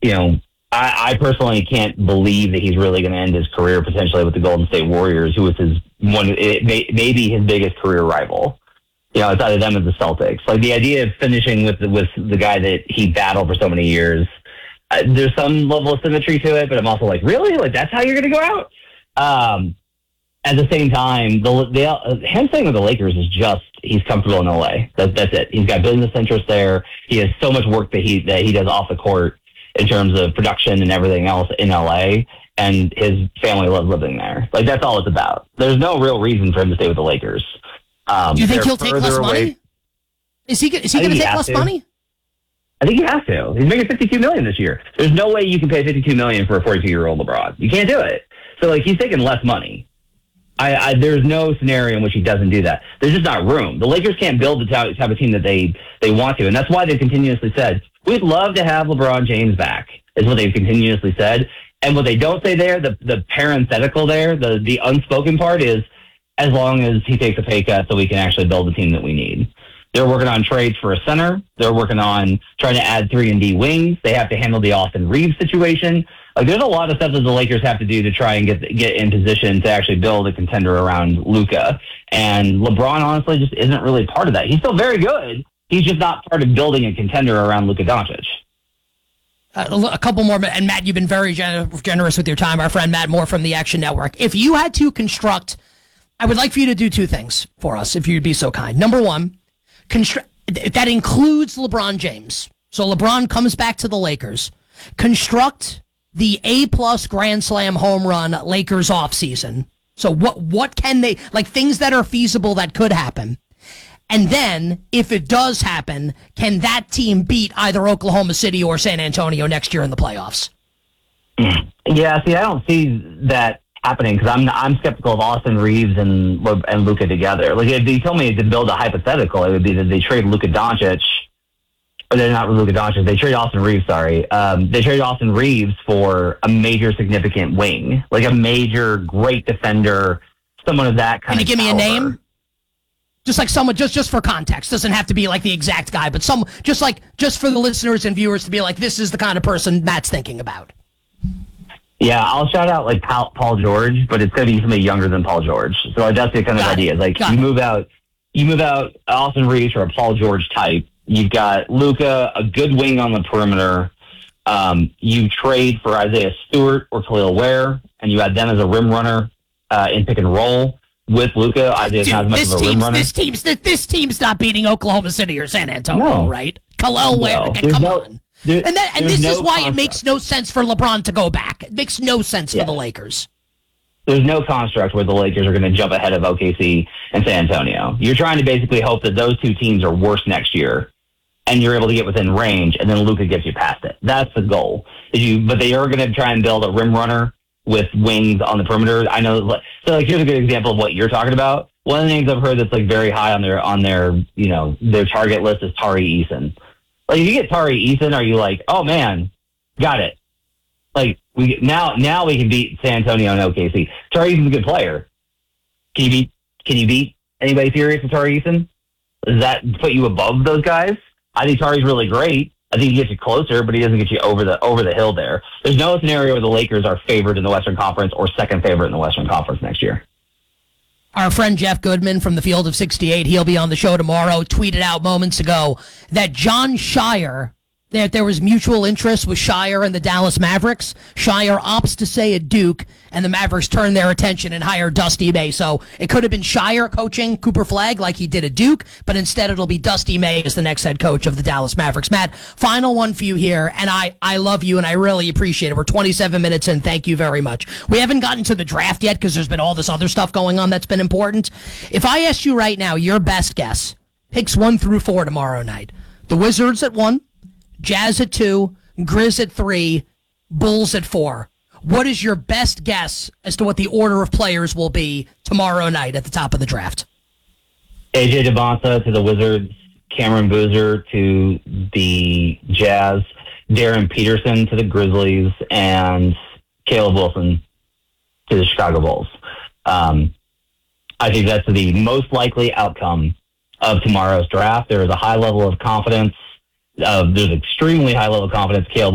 I personally can't believe that he's really going to end his career potentially with the Golden State Warriors, who was maybe his biggest career rival. Outside of them as the Celtics. Like the idea of finishing with the guy that he battled for so many years, there's some level of symmetry to it, but I'm also like, really? Like that's how you're going to go out? At the same time, him staying with the Lakers is just he's comfortable in LA. That's it. He's got business interests there. He has so much work that he does off the court in terms of production and everything else in LA, and his family loves living there. Like that's all it's about. There's no real reason for him to stay with the Lakers. Do you think he'll take less money? Is he going to take less money? I think he has to. He's making $52 million this year. There's no way you can pay $52 million for a 42-year-old LeBron. You can't do it. So like he's taking less money. There's no scenario in which he doesn't do that. There's just not room. The Lakers can't build the type of team that they want to, and that's why they've continuously said we'd love to have LeBron James back. Is what they've continuously said, and what they don't say there, the parenthetical there, the unspoken part is as long as he takes a pay cut, so we can actually build the team that we need. They're working on trades for a center. They're working on trying to add 3-and-D wings. They have to handle the Austin Reeves situation. Like, there's a lot of stuff that the Lakers have to do to try and get in position to actually build a contender around Luka. And LeBron, honestly, just isn't really part of that. He's still very good. He's just not part of building a contender around Luka Doncic. A couple more, and Matt, you've been very generous with your time. Our friend Matt Moore from the Action Network. If you had to construct, I would like for you to do two things for us, if you'd be so kind. Number one, that includes LeBron James. So LeBron comes back to the Lakers. Construct the A+ Grand Slam home run Lakers offseason. So what can they, like things that are feasible that could happen? And then, if it does happen, can that team beat either Oklahoma City or San Antonio next year in the playoffs? Yeah, see, I don't see that happening because I'm skeptical of Austin Reeves and Luka together. Like, if you told me to build a hypothetical, it would be that they trade Luka Doncic. Or they're not Luka Doncic. They trade Austin Reeves, sorry. They traded Austin Reeves for a major significant wing, like a major great defender, someone of that kind of Can you give caliber. Me a name? Just like someone, just for context, doesn't have to be like the exact guy, but just for the listeners and viewers to be like, this is the kind of person Matt's thinking about. Yeah, I'll shout out like Paul George, but it's going to be somebody younger than Paul George. So that's the kind of idea. Like you move out Austin Reeves or a Paul George type. You've got Luka, a good wing on the perimeter. You trade for Isaiah Stewart or Khalil Ware, and you add them as a rim runner in pick and roll. With Luka, Isaiah's not as much of a rim runner. This team's not beating Oklahoma City or San Antonio, right? Khalil Ware, come on. This is why it makes no sense for LeBron to go back. It makes no sense for the Lakers. There's no construct where the Lakers are going to jump ahead of OKC and San Antonio. You're trying to basically hope that those two teams are worse next year, and you're able to get within range, and then Luka gets you past it. That's the goal. But they are going to try and build a rim runner with wings on the perimeter. I know. So, like, here's a good example of what you're talking about. One of the names I've heard that's like very high on their target list is Tari Eason. Like, if you get Tari Eason, are you like, oh man, got it? Like, now we can beat San Antonio and OKC. Tari Eason's a good player. Can you beat anybody serious with Tari Eason? Does that put you above those guys? I think Tari's really great. I think he gets you closer, but he doesn't get you over the hill there. There's no scenario where the Lakers are favored in the Western Conference or second favorite in the Western Conference next year. Our friend Jeff Goodman from the Field of 68, he'll be on the show tomorrow, tweeted out moments ago that John Shire, that there was mutual interest with Shire and the Dallas Mavericks. Shire opts to stay at Duke, and the Mavericks turn their attention and hire Dusty May. So it could have been Shire coaching Cooper Flagg like he did at Duke, but instead it'll be Dusty May as the next head coach of the Dallas Mavericks. Matt, final one for you here, and I love you and I really appreciate it. We're 27 minutes in. Thank you very much. We haven't gotten to the draft yet because there's been all this other stuff going on that's been important. If I asked you right now, your best guess, picks 1 through 4 tomorrow night. The Wizards at 1. Jazz at 2, Grizz at 3, Bulls at 4. What is your best guess as to what the order of players will be tomorrow night at the top of the draft? AJ Devonta to the Wizards, Cameron Boozer to the Jazz, Darren Peterson to the Grizzlies, and Caleb Wilson to the Chicago Bulls. I think that's the most likely outcome of tomorrow's draft. There is a high level of confidence. There's extremely high level of confidence Caleb